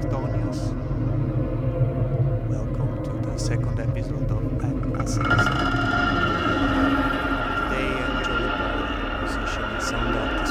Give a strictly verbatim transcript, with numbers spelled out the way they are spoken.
Estonius. Welcome to the second episode of Atlases.